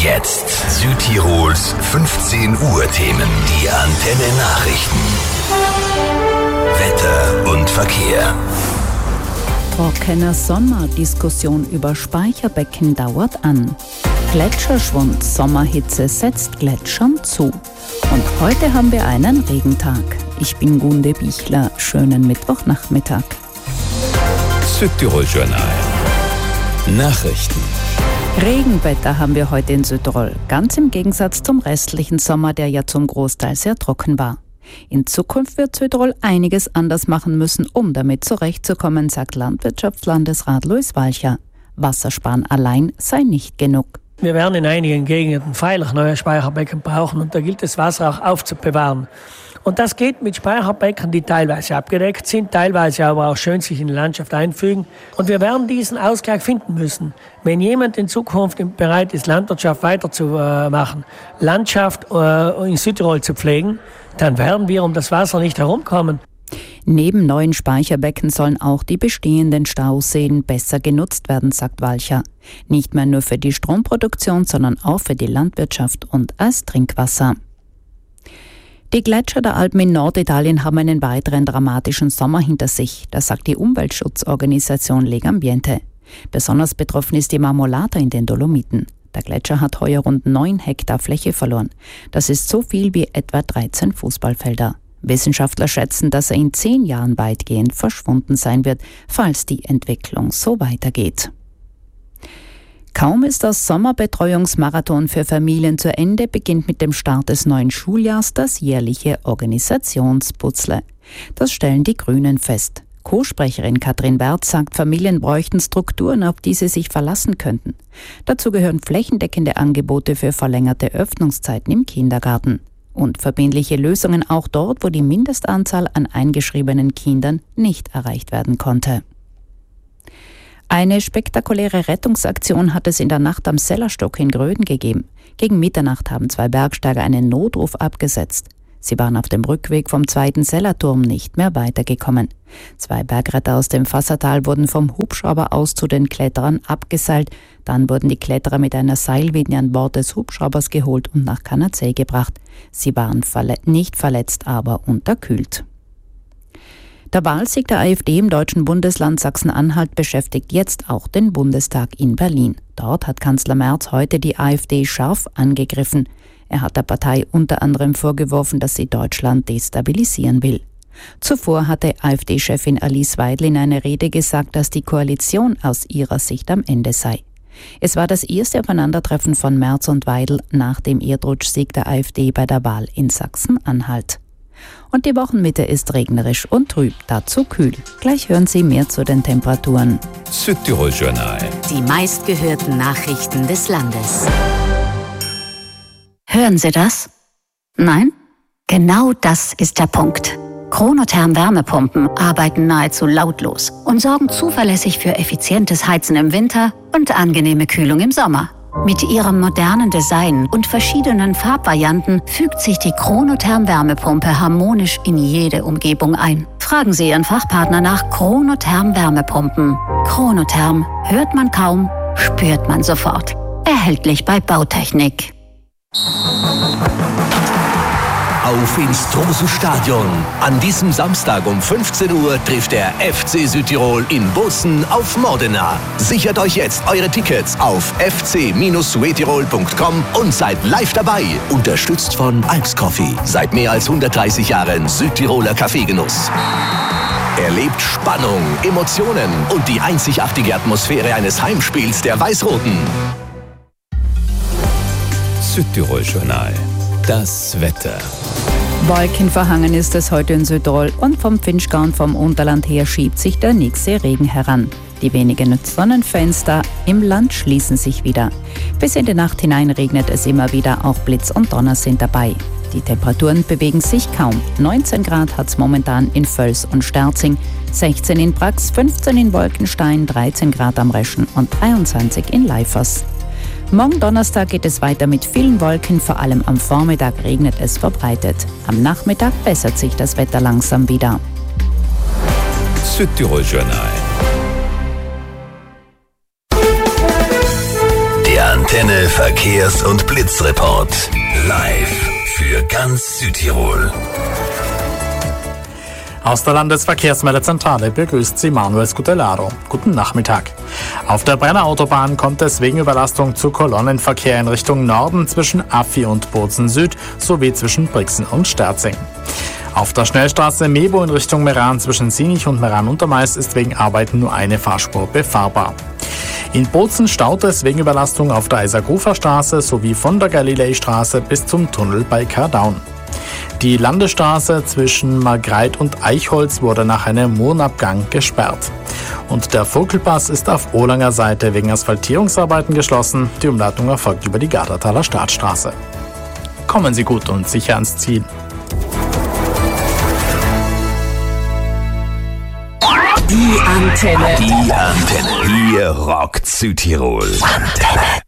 jetzt Südtirols 15 Uhr Themen. Die Antenne Nachrichten. Wetter und Verkehr. Trockener Sommer, Diskussion über Speicherbecken dauert an. Gletscherschwund, Sommerhitze setzt Gletschern zu. Und heute haben wir einen Regentag. Ich bin Gunde Bichler. Schönen Mittwochnachmittag. Südtirol Journal. Nachrichten. Regenwetter haben wir heute in Südtirol. Ganz im Gegensatz zum restlichen Sommer, der ja zum Großteil sehr trocken war. In Zukunft wird Südtirol einiges anders machen müssen, um damit zurechtzukommen, sagt Landwirtschaftslandesrat Luis Walcher. Wassersparen allein sei nicht genug. Wir werden in einigen Gegenden freilich neue Speicherbecken brauchen und da gilt es, Wasser auch aufzubewahren. Und das geht mit Speicherbecken, die teilweise abgedeckt sind, teilweise aber auch schön sich in die Landschaft einfügen. Und wir werden diesen Ausgleich finden müssen. Wenn jemand in Zukunft bereit ist, Landwirtschaft weiterzumachen, Landschaft in Südtirol zu pflegen, dann werden wir um das Wasser nicht herumkommen. Neben neuen Speicherbecken sollen auch die bestehenden Stauseen besser genutzt werden, sagt Walcher. Nicht mehr nur für die Stromproduktion, sondern auch für die Landwirtschaft und als Trinkwasser. Die Gletscher der Alpen in Norditalien haben einen weiteren dramatischen Sommer hinter sich, das sagt die Umweltschutzorganisation Legambiente. Besonders betroffen ist die Marmolata in den Dolomiten. Der Gletscher hat heuer rund 9 Hektar Fläche verloren. Das ist so viel wie etwa 13 Fußballfelder. Wissenschaftler schätzen, dass er in 10 Jahren weitgehend verschwunden sein wird, falls die Entwicklung so weitergeht. Kaum ist das Sommerbetreuungsmarathon für Familien zu Ende, beginnt mit dem Start des neuen Schuljahrs das jährliche Organisationsputzle. Das stellen die Grünen fest. Co-Sprecherin Katrin Wertz sagt, Familien bräuchten Strukturen, auf die sie sich verlassen könnten. Dazu gehören flächendeckende Angebote für verlängerte Öffnungszeiten im Kindergarten. Und verbindliche Lösungen auch dort, wo die Mindestanzahl an eingeschriebenen Kindern nicht erreicht werden konnte. Eine spektakuläre Rettungsaktion hat es in der Nacht am Sellerstock in Gröden gegeben. Gegen Mitternacht haben 2 Bergsteiger einen Notruf abgesetzt. Sie waren auf dem Rückweg vom 2. Sellerturm nicht mehr weitergekommen. 2 Bergretter aus dem Fassertal wurden vom Hubschrauber aus zu den Kletterern abgeseilt. Dann wurden die Kletterer mit einer Seilwinde an Bord des Hubschraubers geholt und nach Kanazee gebracht. Sie waren nicht verletzt, aber unterkühlt. Der Wahlsieg der AfD im deutschen Bundesland Sachsen-Anhalt beschäftigt jetzt auch den Bundestag in Berlin. Dort hat Kanzler Merz heute die AfD scharf angegriffen. Er hat der Partei unter anderem vorgeworfen, dass sie Deutschland destabilisieren will. Zuvor hatte AfD-Chefin Alice Weidel in einer Rede gesagt, dass die Koalition aus ihrer Sicht am Ende sei. Es war das erste Aufeinandertreffen von Merz und Weidel nach dem Erdrutschsieg der AfD bei der Wahl in Sachsen-Anhalt. Und die Wochenmitte ist regnerisch und trüb, dazu kühl. Gleich hören Sie mehr zu den Temperaturen. Südtirol Journal. Die meistgehörten Nachrichten des Landes. Hören Sie das? Nein? Genau das ist der Punkt. Chronotherm Wärmepumpen arbeiten nahezu lautlos und sorgen zuverlässig für effizientes Heizen im Winter und angenehme Kühlung im Sommer. Mit ihrem modernen Design und verschiedenen Farbvarianten fügt sich die Chronotherm Wärmepumpe harmonisch in jede Umgebung ein. Fragen Sie Ihren Fachpartner nach Chronotherm Wärmepumpen. Chronotherm hört man kaum, spürt man sofort. Erhältlich bei Bautechnik. Auf ins Trose-Stadion. An diesem Samstag um 15 Uhr trifft der FC Südtirol in Bozen auf Modena. Sichert euch jetzt eure Tickets auf fc-suetirol.com und seid live dabei. Unterstützt von Alps Coffee. Seit mehr als 130 Jahren Südtiroler Kaffeegenuss. Erlebt Spannung, Emotionen und die einzigartige Atmosphäre eines Heimspiels der Weiß-Roten. Südtirol Journal. Das Wetter. Wolkenverhangen ist es heute in Südtirol und vom Vinschgau und vom Unterland her schiebt sich der nächste Regen heran. Die wenigen Sonnenfenster im Land schließen sich wieder. Bis in die Nacht hinein regnet es immer wieder, auch Blitz und Donner sind dabei. Die Temperaturen bewegen sich kaum. 19 Grad hat es momentan in Völs und Sterzing, 16 in Brax, 15 in Wolkenstein, 13 Grad am Reschen und 23 in Leifers. Morgen Donnerstag geht es weiter mit vielen Wolken, vor allem am Vormittag regnet es verbreitet. Am Nachmittag bessert sich das Wetter langsam wieder. Südtirol Journal. Der Antenne Antenne Verkehrs- und Blitzreport. Live für ganz Südtirol. Aus der Landesverkehrsmeldezentrale begrüßt Sie Manuel Scutellaro. Guten Nachmittag. Auf der Brenner Autobahn kommt es wegen Überlastung zu Kolonnenverkehr in Richtung Norden zwischen Affi und Bozen Süd sowie zwischen Brixen und Sterzing. Auf der Schnellstraße Mebo in Richtung Meran zwischen Sinich und Meran-Untermeis ist wegen Arbeiten nur eine Fahrspur befahrbar. In Bozen staut es wegen Überlastung auf der Eisergrufer Straße sowie von der Galileistraße bis zum Tunnel bei Kardaun. Die Landesstraße zwischen Margreit und Eichholz wurde nach einem Murenabgang gesperrt. Und der Vogelpass ist auf Olanger Seite wegen Asphaltierungsarbeiten geschlossen. Die Umleitung erfolgt über die Gardertaler Staatsstraße. Kommen Sie gut und sicher ans Ziel. Die Antenne. Die Antenne. Hier rockt Südtirol. Antenne.